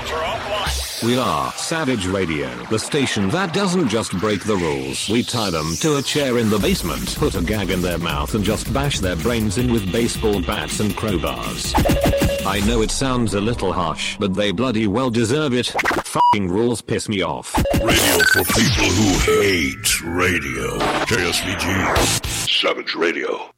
We are Savage Radio, the station that doesn't just break the rules. We tie them to a chair in the basement, put a gag in their mouth and just bash their brains in with baseball bats and crowbars. I know it sounds a little harsh, but they bloody well deserve it. Fucking rules piss me off. Radio for people who hate radio. KSVG. Savage Radio.